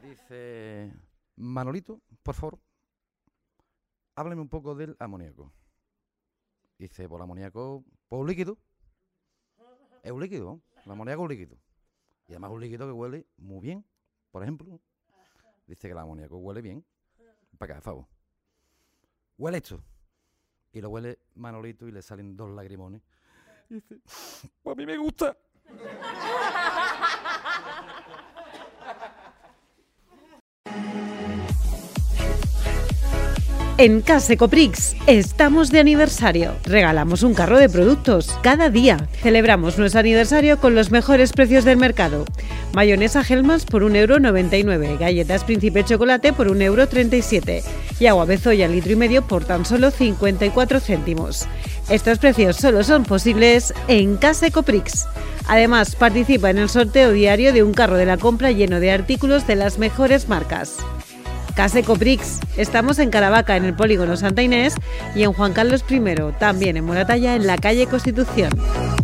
Dice, Manolito, por favor, háblame un poco del amoníaco. Dice, pues el amoníaco, pues un líquido. Es un líquido, ¿no? El amoníaco es un líquido. Y además un líquido que huele muy bien. Por ejemplo, dice que el amoníaco huele bien. Para acá, a favor. Huele esto. Y lo huele Manolito y le salen 2 lagrimones. Y dice, pues a mí me gusta. En Casecoprix estamos de aniversario. Regalamos un carro de productos cada día. Celebramos nuestro aniversario con los mejores precios del mercado. Mayonesa Hellmann's por 1,99 €, galletas Príncipe Chocolate por 1,37 € y agua Bezoya 1,5 litros por tan solo 54 céntimos. Estos precios solo son posibles en Casecoprix. Además, participa en el sorteo diario de un carro de la compra lleno de artículos de las mejores marcas. Casecoprix. Estamos en Caravaca, en el polígono Santa Inés, y en Juan Carlos I, también en Moratalla, en la calle Constitución.